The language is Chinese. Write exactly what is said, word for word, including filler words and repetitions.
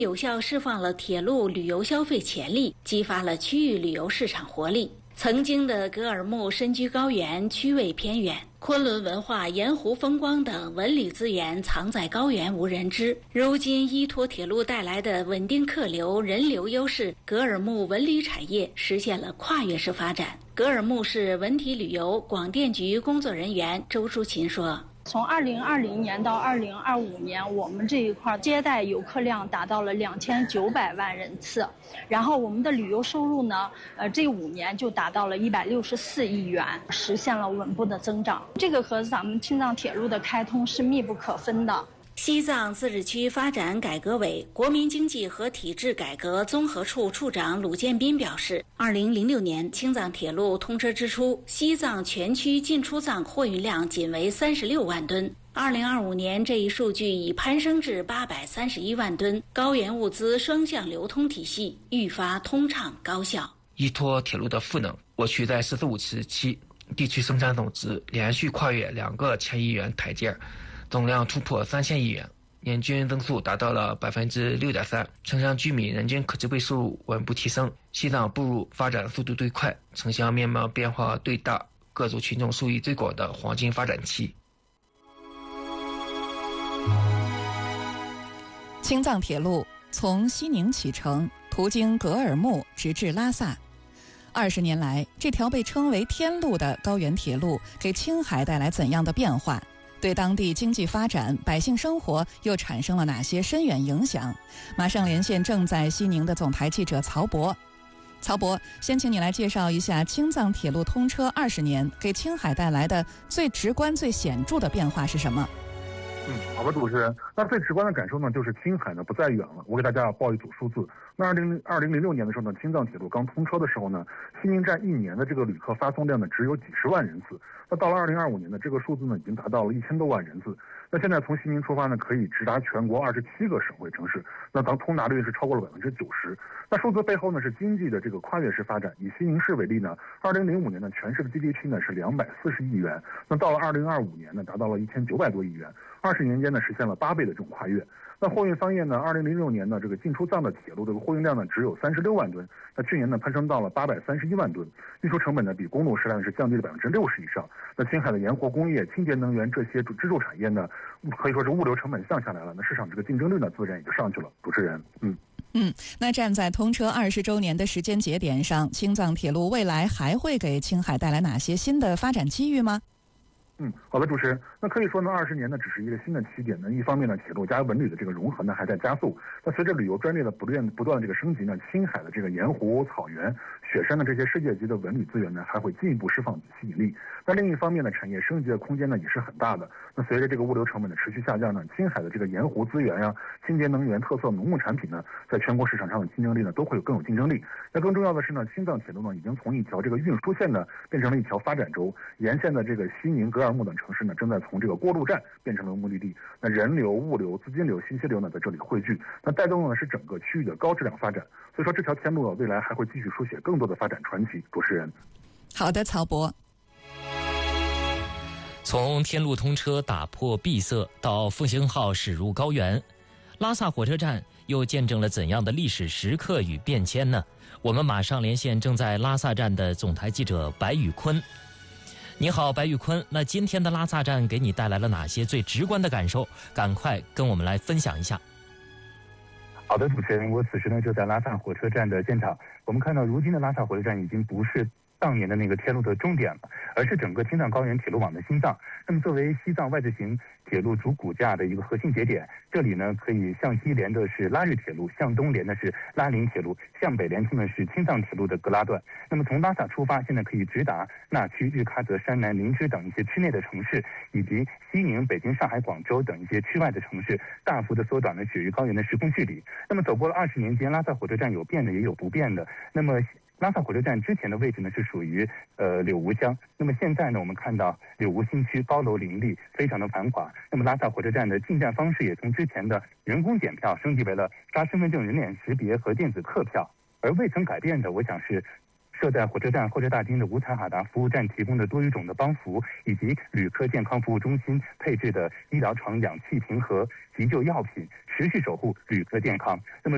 有效释放了铁路旅游消费潜力，激发了区域旅游市场活力。曾经的格尔木身居高原，区位偏远，昆仑文化、盐湖风光等文旅资源藏在高原无人知。如今依托铁路带来的稳定客流、人流优势，格尔木文旅产业实现了跨越式发展。格尔木市文体旅游广电局工作人员周淑琴说， 从二零二零年到二零二五年，我们这一块接待游客量达到了两千九百万人次，然后我们的旅游收入呢，呃，这五年就达到了一百六十四亿元，实现了稳步的增长。这个和咱们青藏铁路的开通是密不可分的。 西藏自治区发展改革委国民经济和体制改革综合处处长鲁建斌表示，二零零六年青藏铁路通车之初，西藏全区进出藏货运量仅为三十六万吨。二零二五年，这一数据已攀升至八百三十一万吨，高原物资双向流通体系愈发通畅高效。 依托铁路的赋能，我区在“十四五”时期地区生产总值连续跨越两个千亿元台阶，总量突破三千亿元，年均增速达到了百分之六点三，城乡居民人均可支配收入稳步提升。西藏步入发展速度最快、城乡面貌变化最大、各族群众受益最广的黄金发展期。 青藏铁路从西宁启程，途经格尔木直至拉萨。二十年来，这条被称为天路的高原铁路给青海带来怎样的变化？对当地经济发展、百姓生活又产生了哪些深远影响？马上连线正在西宁的总台记者曹博。曹博，先请你来介绍一下青藏铁路通车二十年给青海带来的最直观、最显著的变化是什么？ 嗯，好的，主持人。那最直观的感受呢，就是青海呢不再远了。我给大家报一组数字。那二零二零零六年的时候呢，青藏铁路刚通车的时候呢，西宁站一年的这个旅客发送量呢只有几十万人次。那到了二零二五年呢，这个数字呢已经达到了一千多万人次。那现在从西宁出发呢，可以直达全国二十七个省会城市，那咱通达率是超过了百分之九十。那数字背后呢是经济的这个跨越式发展。以西宁市为例呢，二零零五年呢全市的 G D P 呢是两百四十亿元，那到了二零二五年呢达到了一千九百多亿元，二十年间呢实现了八倍的这种跨越。那货运方面呢，二零零六年呢这个进出藏的铁路这个货运量呢只有三十六万吨，那去年呢攀升到了八百三十一万吨，运输成本呢比公路时代是降低了百分之六十以上。那青海的盐湖工业、清洁能源这些支柱产业呢，可以说是物流成本降下来了，那市场这个竞争力呢自然也就上去了。主持人，嗯。 嗯，那站在通车二十周年的时间节点上，青藏铁路未来还会给青海带来哪些新的发展机遇吗？ 嗯，好的，主持人。那可以说呢，二十年呢只是一个新的起点呢。一方面呢，铁路加文旅的这个融合呢还在加速。那随着旅游专列的不断不断的这个升级呢，青海的这个盐湖、草原、雪山的这些世界级的文旅资源呢，还会进一步释放吸引力。那另一方面呢，产业升级的空间呢也是很大的。那随着这个物流成本的持续下降呢，青海的这个盐湖资源呀、清洁能源、特色农牧产品呢，在全国市场上的竞争力呢都会有更有竞争力。那更重要的是呢，青藏铁路呢已经从一条这个运输线呢变成了一条发展轴，沿线的这个西宁、格尔木等城市呢正在从这个过渡站变成了目的地。那人流、物流、资金流、信息流呢在这里汇聚，那带动的是整个区域的高质量发展。所以说这条天路呢未来还会继续书写更多的发展传奇。主持人， 好的，曹博。 从天路通车打破闭塞到复兴号驶入高原，拉萨火车站又见证了怎样的历史时刻与变迁呢？我们马上连线正在拉萨站的总台记者白宇坤。你好，白宇坤。那今天的拉萨站给你带来了哪些最直观的感受？赶快跟我们来分享一下。 好的，主持人，我此时呢就在拉萨火车站的现场。我们看到，如今的拉萨火车站已经不是当年的那个天路的终点了，而是整个青藏高原铁路网的心脏。那么作为西藏外置型铁路主骨架的一个核心节点，这里呢可以向西连的是拉日铁路，向东连的是拉林铁路，向北连通的是青藏铁路的格拉段。那么从拉萨出发，现在可以直达纳曲、日喀则、山南、林芝等一些区内的城市，以及西宁、北京、上海、广州等一些区外的城市，大幅的缩短了雪域高原的时空距离。那么走过了二十年间，拉萨火车站有变的也有不变的。那么拉萨火车站之前的位置呢是属于呃柳吴乡，那么现在呢我们看到柳吴新区高楼林立，非常的繁华。那么拉萨火车站的进站方式也从之前的人工检票升级为了刷身份证人脸识别和电子客票，而未曾改变的，我想是设在火车站候车大厅的五彩哈达服务站提供的多语种的帮扶，以及旅客健康服务中心配置的医疗床、氧气瓶和急救药品，持续守护旅客健康。那么